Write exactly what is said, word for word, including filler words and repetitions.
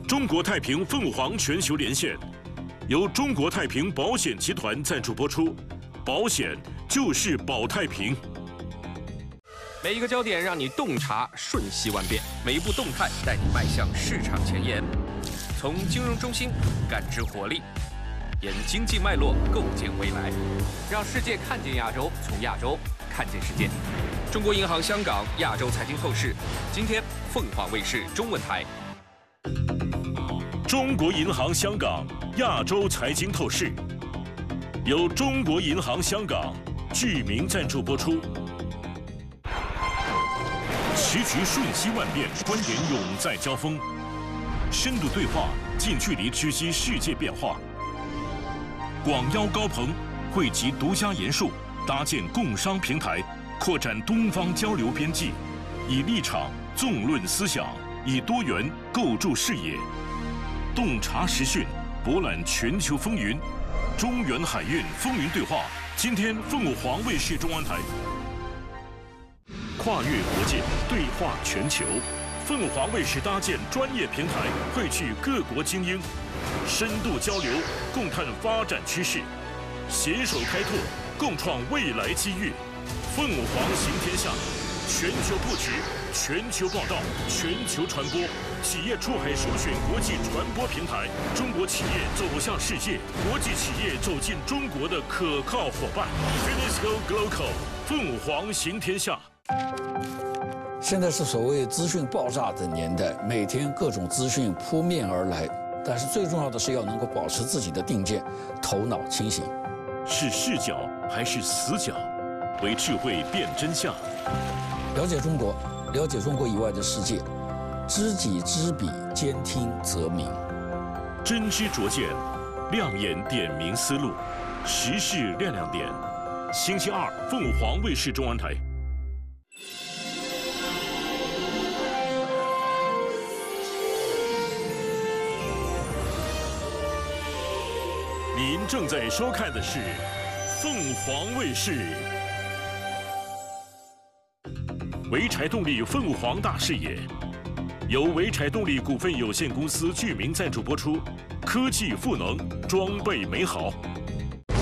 中国太平凤凰全球连线由中国太平保险集团赞助播出，保险就是保太平。 每一个焦点让你洞察瞬息万变，每一步动态带你迈向市场前沿。从金融中心感知活力，沿经济脉络构建未来，让世界看见亚洲，从亚洲看见世界。中国银行香港亚洲财经透视，今天凤凰卫视中文台。 中国银行香港亚洲财经透视，由中国银行香港剧名赞助播出。时局瞬息万变，观点永在交锋，深度对话，近距离直击世界变化。广邀高朋，汇集独家研述，搭建共商平台，扩展东方交流边际，以立场纵论思想，以多元构筑视野。洞察时讯，博览全球风云，中原海运风云对话。今天凤凰卫视中文台，跨越国界，对话全球。凤凰卫视搭建专业平台，汇聚各国精英，深度交流，共探发展趋势，携手开拓，共创未来机遇。凤凰行天下，全球布局，全球报道，全球传播。企业出海首选国际传播平台，中国企业走向世界，国际企业走进中国的可靠伙伴。Finisco Global， 凤凰行天下。 现在是所谓资讯爆炸的年代，每天各种资讯扑面而来，但是最重要的是要能够保持自己的定见，头脑清醒。 是视角还是死角？为智慧辨真相。 了解中国，了解中国以外的世界。知己知彼，兼听则明。 真知灼见，亮眼点明思路，时事亮亮点。星期二，凤凰卫视中文台。您正在收看的是凤凰卫视。潍柴动力凤凰大视野。由潍柴动力股份有限公司剧名赞助播出，科技赋能，装备美好。